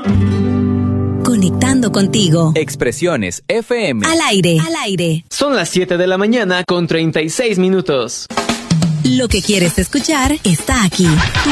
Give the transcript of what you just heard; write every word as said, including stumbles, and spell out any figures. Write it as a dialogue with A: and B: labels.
A: Conectando contigo.
B: Expresiones F M.
A: Al aire. Al aire.
C: Son las siete de la mañana con treinta y seis minutos.
A: Lo que quieres escuchar está aquí. Tu